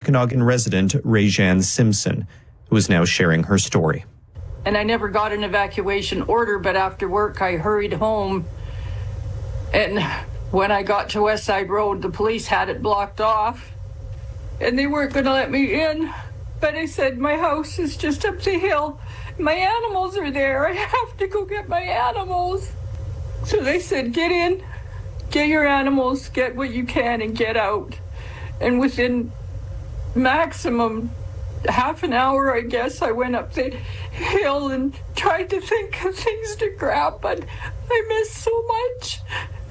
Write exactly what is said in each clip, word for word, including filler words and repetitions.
Okanagan resident Rayjan Simpson, who is now sharing her story. And I never got an evacuation order, but after work I hurried home. And when I got to West Side Road, the police had it blocked off. And they weren't going to let me in. But I said, my house is just up the hill. My animals are there. I have to go get my animals. So they said, get in, get your animals, get what you can, and get out. And within maximum half an hour, I guess, I went up the hill and tried to think of things to grab, but I missed so much.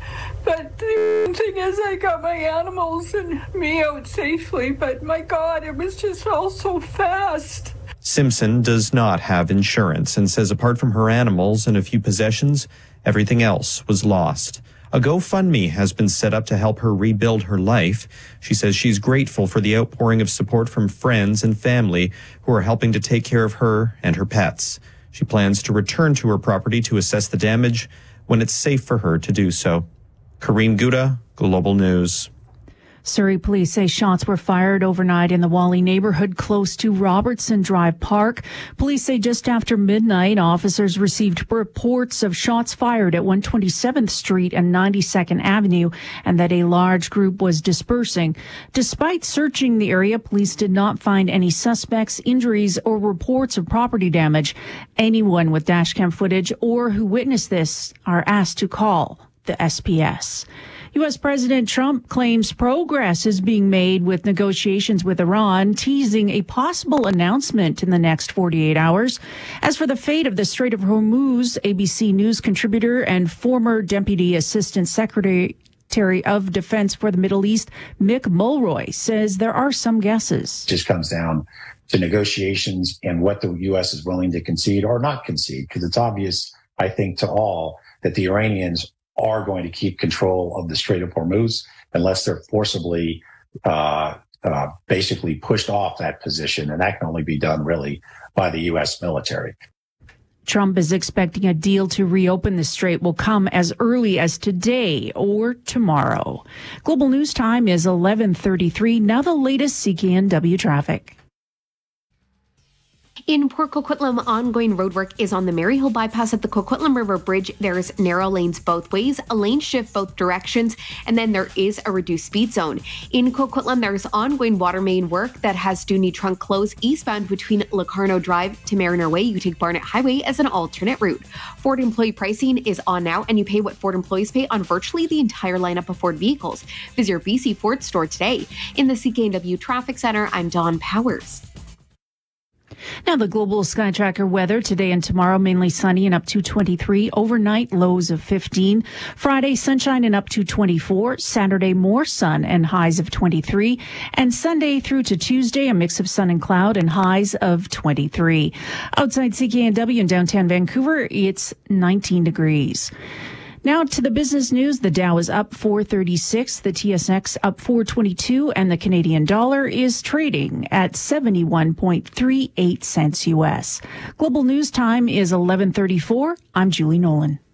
But the thing is, I got my animals and me out safely, but my God, it was just all so fast. Simpson does not have insurance and says apart from her animals and a few possessions, everything else was lost. A GoFundMe has been set up to help her rebuild her life. She says she's grateful for the outpouring of support from friends and family who are helping to take care of her and her pets. She plans to return to her property to assess the damage when it's safe for her to do so. Kareem Gouda, Global News. Surrey police say shots were fired overnight in the Whalley neighborhood close to Robertson Drive Park. Police say just after midnight, officers received reports of shots fired at one twenty-seventh Street and ninety-second Avenue, and that a large group was dispersing. Despite searching the area, police did not find any suspects, injuries, or reports of property damage. Anyone with dashcam footage or who witnessed this are asked to call the S P S. U S. President Trump claims progress is being made with negotiations with Iran, teasing a possible announcement in the next forty-eight hours. As for the fate of the Strait of Hormuz, A B C News contributor and former Deputy Assistant Secretary of Defense for the Middle East, Mick Mulroy, says there are some guesses. It just comes down to negotiations and what the U S is willing to concede or not concede, because it's obvious, I think, to all that the Iranians are going to keep control of the Strait of Hormuz unless they're forcibly uh, uh, basically pushed off that position. And that can only be done really by the U S military. Trump is expecting a deal to reopen the strait will come as early as today or tomorrow. Global News Time is eleven thirty-three. Now the latest C K N W traffic. In Port Coquitlam, ongoing roadwork is on the Maryhill bypass at the Coquitlam River Bridge. There's narrow lanes both ways, a lane shift both directions, and then there is a reduced speed zone. In Coquitlam, there's ongoing water main work that has Dooney Trunk closed eastbound between Locarno Drive to Mariner Way. You take Barnett Highway as an alternate route. Ford employee pricing is on now, and you pay what Ford employees pay on virtually the entire lineup of Ford vehicles. Visit your B C Ford store today. In the C K N W Traffic Center, I'm Dawn Powers. Now the Global Sky Tracker weather today and tomorrow, mainly sunny and up to twenty-three. Overnight lows of fifteen. Friday, sunshine and up to twenty-four. Saturday, more sun and highs of twenty-three. And Sunday through to Tuesday, a mix of sun and cloud and highs of twenty-three. Outside C K N W in downtown Vancouver, it's nineteen degrees. Now to the business news. The Dow is up four thirty-six, the T S X up four twenty-two, and the Canadian dollar is trading at seventy-one point three eight cents U S. Global News Time is eleven thirty-four. I'm Julie Nolan.